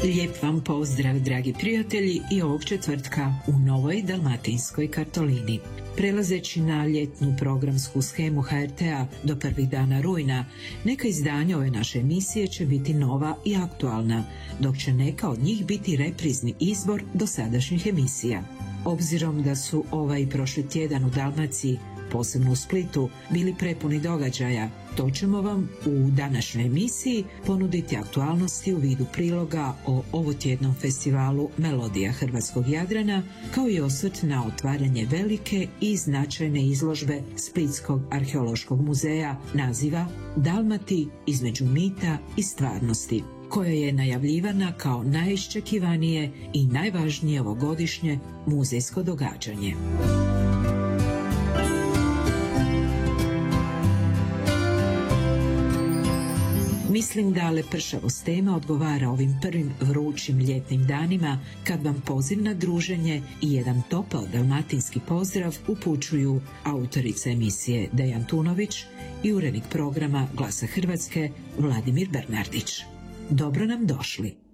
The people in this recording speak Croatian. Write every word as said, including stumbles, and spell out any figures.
Lijep vam pozdrav, dragi prijatelji, i ovog četvrtka u novoj dalmatinskoj kartolini. Prelazeći na ljetnu programsku shemu ha er te-a do prvih dana rujna, neka izdanja ove naše emisije će biti nova i aktualna, dok će neka od njih biti reprizni izbor dosadašnjih emisija. Obzirom da su ovaj i prošli tjedan u Dalmaciji, posebno u Splitu, bili prepuni događaja, to ćemo vam u današnjoj emisiji ponuditi aktualnosti u vidu priloga o ovotjednom festivalu Melodija hrvatskog Jadrana, kao i osvrt na otvaranje velike i značajne izložbe Splitskog arheološkog muzeja naziva Dalmati između mita i stvarnosti, koja je najavljivana kao najiščekivanije i najvažnije ovogodišnje muzejsko događanje. Mislim da lepršavost tema odgovara ovim prvim vrućim ljetnim danima, kad vam poziv na druženje i jedan topao dalmatinski pozdrav upućuju autorica emisije Dejan Tunović i urednik programa Glasa Hrvatske Vladimir Bernardić. Dobro nam došli!